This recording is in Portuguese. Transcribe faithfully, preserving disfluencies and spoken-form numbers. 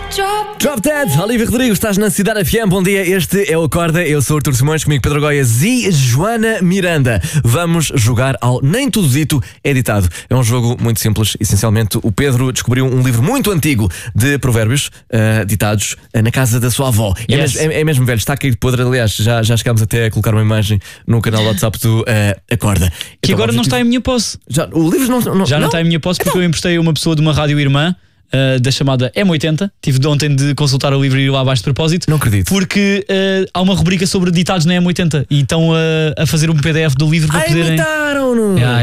Drop Dead, Olivia Rodrigo, estás na Cidade F M, bom dia, este é o Acorda, eu sou o Artur Simões, comigo Pedro Goias e Joana Miranda. Vamos jogar ao Nem Tudo Dito Editado. É um jogo muito simples, essencialmente o Pedro descobriu um livro muito antigo de provérbios uh, ditados uh, na casa da sua avó. É, Yes. mesmo, é, é mesmo velho, está a cair de podre, aliás, já, já chegámos até a colocar uma imagem no canal WhatsApp do uh, Acorda. Que Então, agora não objetivo- está em minha posse. Já, o livro não, não, Já não, está em minha posse porque eu emprestei a uma pessoa de uma rádio irmã uh, da chamada M oitenta. Tive de ontem de consultar o livro e ir lá abaixo de propósito. Não acredito. Porque uh, há uma rubrica sobre ditados na M oitenta e estão uh, a fazer um P D F do livro para Ah, poderem. imitaram-no! Yeah,